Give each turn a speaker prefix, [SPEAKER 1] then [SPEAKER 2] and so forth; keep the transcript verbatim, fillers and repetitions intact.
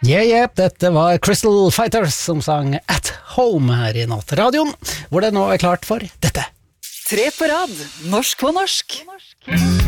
[SPEAKER 1] Yeah, yeah, dette var Crystal Fighters som sang At Home her i Nattradioen, hvor det nå er klart for dette.
[SPEAKER 2] Tre på rad, norsk på norsk.